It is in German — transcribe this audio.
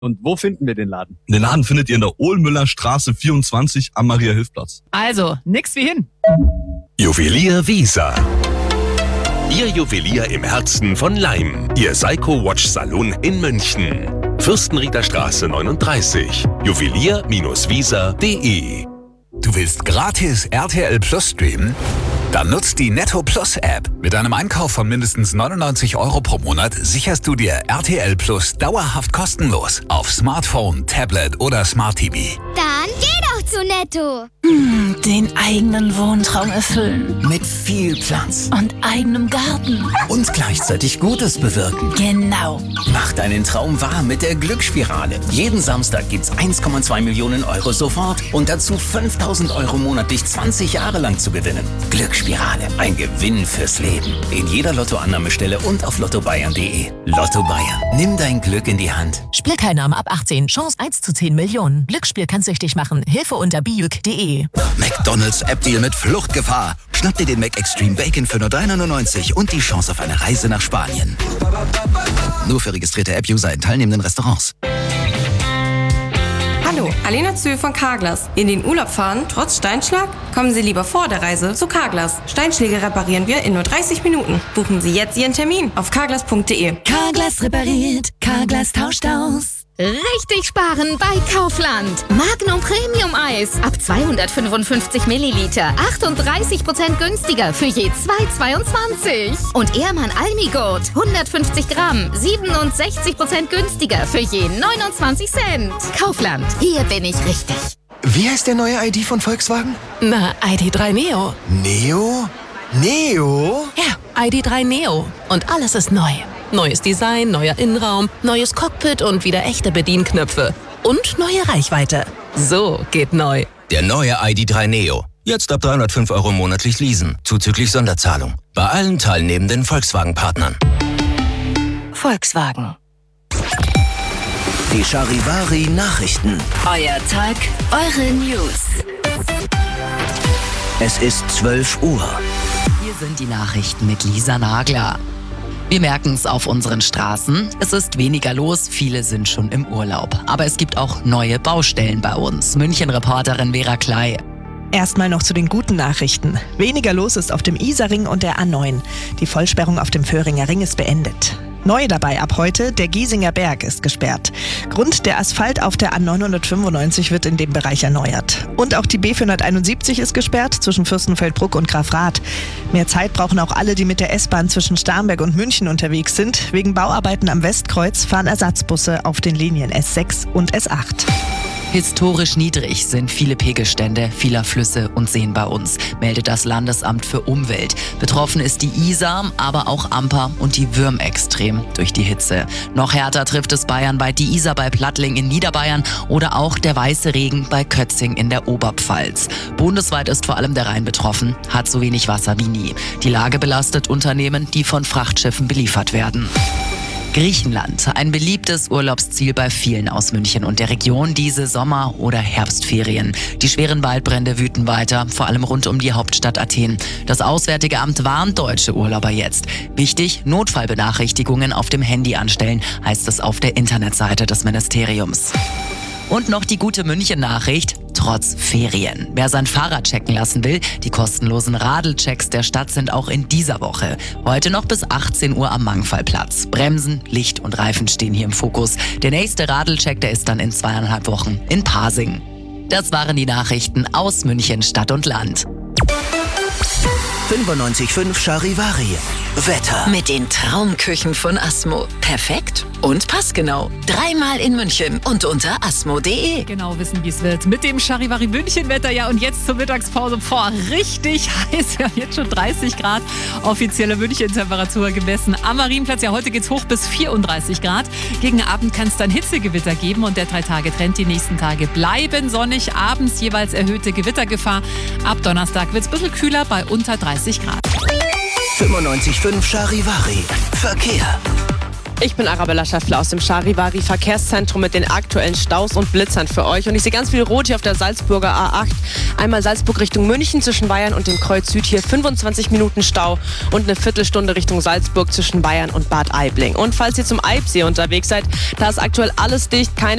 Und wo finden wir den Laden? Den Laden findet ihr in der Ohlmüller Straße 24 am Maria-Hilf-Platz. Also, nix wie hin. Juwelier Wiesa. Ihr Juwelier im Herzen von Laim. Ihr Seiko Watch Salon in München. Fürstenrieder Straße 39. Juwelier-wiesa.de. Du willst gratis RTL Plus streamen? Dann nutzt die Netto Plus App. Mit einem Einkauf von mindestens 99 € pro Monat sicherst du dir RTL Plus dauerhaft kostenlos auf Smartphone, Tablet oder Smart TV. Dann geh doch zu Netto. Den eigenen Wohntraum erfüllen. Mit viel Platz. Und eigenem Garten. Und gleichzeitig Gutes bewirken. Genau. Mach deinen Traum wahr mit der Glücksspirale. Jeden Samstag gibt's 1,2 Millionen € sofort und dazu 5.000 € monatlich 20 Jahre lang zu gewinnen. Glücksspirale. Ein Gewinn fürs Leben. In jeder Lottoannahmestelle und auf lottobayern.de. Lotto Bayern. Nimm dein Glück in die Hand. Spielteilnahme ab 18. Chance 1 zu 10 Millionen. Glücksspiel kann süchtig machen. Hilfe unter biuk.de. McDonald's App-Deal mit Fluchtgefahr. Schnapp dir den Mac Extreme Bacon für nur 3,99 € und die Chance auf eine Reise nach Spanien. Nur für registrierte App-User in teilnehmenden Restaurants. Hallo, Alena Zöhl von Carglass. In den Urlaub fahren, trotz Steinschlag? Kommen Sie lieber vor der Reise zu Carglass. Steinschläge reparieren wir in nur 30 Minuten. Buchen Sie jetzt Ihren Termin auf carglass.de. Carglass repariert. Carglass tauscht aus. Richtig sparen bei Kaufland. Magnum Premium Eis ab 255 Milliliter. 38% günstiger für je 2,22. Und Ehrmann Almigurt 150 Gramm. 67% günstiger für je 29 Cent. Kaufland, hier bin ich richtig. Wie heißt der neue ID von Volkswagen? Na, ID.3 Neo. Neo? Neo? Ja, ID.3 Neo. Und alles ist neu. Neues Design, neuer Innenraum, neues Cockpit und wieder echte Bedienknöpfe. Und neue Reichweite. So geht neu. Der neue ID.3 Neo. Jetzt ab 305 € monatlich leasen, zuzüglich Sonderzahlung. Bei allen teilnehmenden Volkswagen-Partnern. Volkswagen. Die Charivari Nachrichten. Euer Tag, eure News. Es ist 12 Uhr. Hier sind die Nachrichten mit Lisa Nagler. Wir merken es auf unseren Straßen. Es ist weniger los, viele sind schon im Urlaub. Aber es gibt auch neue Baustellen bei uns. München-Reporterin Vera Klei. Erstmal noch zu den guten Nachrichten. Weniger los ist auf dem Isarring und der A9. Die Vollsperrung auf dem Vöhringer Ring ist beendet. Neu dabei ab heute, der Giesinger Berg ist gesperrt. Grund, der Asphalt auf der A995 wird in dem Bereich erneuert. Und auch die B471 ist gesperrt zwischen Fürstenfeldbruck und Grafrath. Mehr Zeit brauchen auch alle, die mit der S-Bahn zwischen Starnberg und München unterwegs sind. Wegen Bauarbeiten am Westkreuz fahren Ersatzbusse auf den Linien S6 und S8. Historisch niedrig sind viele Pegelstände vieler Flüsse und Seen bei uns, meldet das Landesamt für Umwelt. Betroffen ist die Isar, aber auch Amper und die Würm extrem durch die Hitze. Noch härter trifft es bayernweit die Isar bei Plattling in Niederbayern oder auch der weiße Regen bei Kötzing in der Oberpfalz. Bundesweit ist vor allem der Rhein betroffen, hat so wenig Wasser wie nie. Die Lage belastet Unternehmen, die von Frachtschiffen beliefert werden. Griechenland, ein beliebtes Urlaubsziel bei vielen aus München und der Region diese Sommer- oder Herbstferien. Die schweren Waldbrände wüten weiter, vor allem rund um die Hauptstadt Athen. Das Auswärtige Amt warnt deutsche Urlauber jetzt. Wichtig, Notfallbenachrichtigungen auf dem Handy anstellen, heißt es auf der Internetseite des Ministeriums. Und noch die gute München-Nachricht, trotz Ferien. Wer sein Fahrrad checken lassen will, die kostenlosen Radelchecks der Stadt sind auch in dieser Woche. Heute noch bis 18 Uhr am Mangfallplatz. Bremsen, Licht und Reifen stehen hier im Fokus. Der nächste Radelcheck, der ist dann in 2,5 Wochen in Pasing. Das waren die Nachrichten aus München, Stadt und Land. 95.5 Charivari. Wetter. Mit den Traumküchen von Asmo. Perfekt und passgenau. 3-mal in München und unter asmo.de. Genau wissen, wie es wird. Mit dem Charivari München-Wetter, ja, und jetzt zur Mittagspause. Richtig heiß, ja, jetzt schon 30 Grad. Offizielle München-Temperatur gemessen. Am Marienplatz, ja, heute geht's hoch bis 34 Grad. Gegen Abend kann es dann Hitzegewitter geben und der 3-Tage-Trend die nächsten Tage bleiben sonnig. Abends jeweils erhöhte Gewittergefahr. Ab Donnerstag wird's ein bisschen kühler bei unter 30 Grad. 95.5 Charivari. Verkehr. Ich bin Arabella Schäffler aus dem Charivari Verkehrszentrum mit den aktuellen Staus und Blitzern für euch. Und ich sehe ganz viel Rot hier auf der Salzburger A8. Einmal Salzburg Richtung München zwischen Bayern und dem Kreuz Süd hier 25 Minuten Stau und eine Viertelstunde Richtung Salzburg zwischen Bayern und Bad Aibling. Und falls ihr zum Eibsee unterwegs seid, da ist aktuell alles dicht, keine